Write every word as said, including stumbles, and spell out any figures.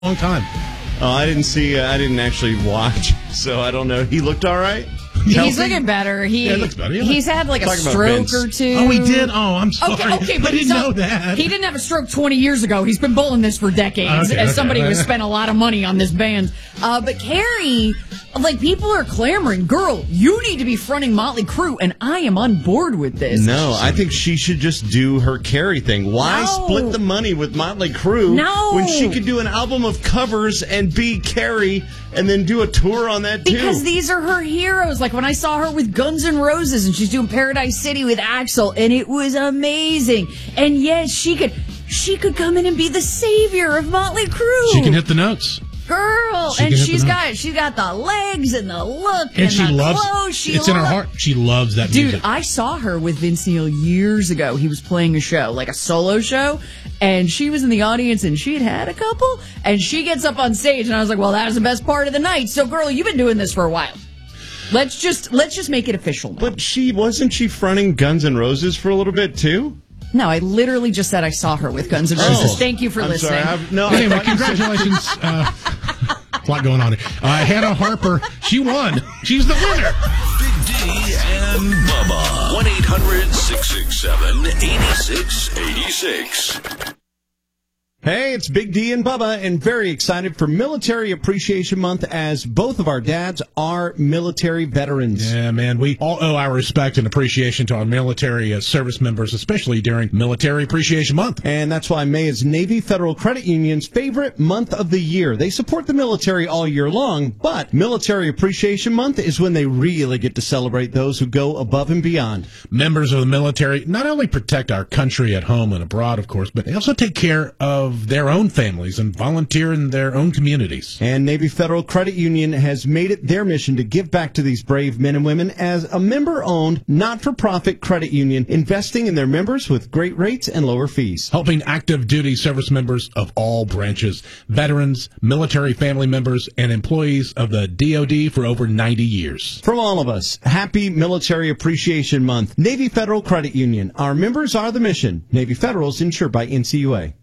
long time. Oh, I didn't see. Uh, I didn't actually watch, so I don't know. He looked all right. He's looking better. He yeah, looks better. He he's had like a stroke or two. Oh, he did. Oh, I'm sorry. Okay, okay, but I didn't not, know that. He didn't have a stroke twenty years ago. He's been bowling this for decades. Okay, as okay. somebody who spent a lot of money on this band. Uh, but Carrie, like people are clamoring, girl, you need to be fronting Motley Crue, and I am on board with this. No, I think she should just do her Carrie thing. Why No. split the money with Motley Crue No. when she could do an album of covers and be Carrie and then do a tour on that too? Because these are her heroes. Like when I saw her with Guns N' Roses and she's doing Paradise City with Axl, and it was amazing. And yes, she could she could come in and be the savior of Motley Crue. She can hit the notes. Girl, She and can hit she's the got she's got the legs and the look and, And she the loves clothes. She it's in her lo- heart. She loves that Dude, music. I saw her with Vince Neil years ago. He was playing a show, like a solo show, and she was in the audience, and she had had a couple, and she gets up on stage, and I was like, well, that was the best part of the night. So, girl, you've been doing this for a while. Let's just let's just make it official now. But she wasn't she fronting Guns N' Roses for a little bit too? No, I literally just said I saw her with Guns N' Roses. Oh, Thank you for I'm listening. Sorry, I, no, I anyway, thought you said- congratulations. Uh, a lot going on here. Uh, Hannah Harper, she won. She's the winner. Big D and Bubba. one eight hundred six six seven eight six eight six. Hey, it's Big D and Bubba, and very excited for Military Appreciation Month as both of our dads are military veterans. Yeah, man, we all owe our respect and appreciation to our military uh, service members, especially during Military Appreciation Month. And that's why May is Navy Federal Credit Union's favorite month of the year. They support the military all year long, but Military Appreciation Month is when they really get to celebrate those who go above and beyond. Members of the military not only protect our country at home and abroad, of course, but they also take care of their own families and volunteer in their own communities. And Navy Federal Credit Union has made it their mission to give back to these brave men and women as a member-owned, not-for-profit credit union, investing in their members with great rates and lower fees. Helping active duty service members of all branches, veterans, military family members, and employees of the D O D for over ninety years. From all of us, happy Military Appreciation Month. Navy Federal Credit Union. Our members are the mission. Navy Federal is insured by N C U A.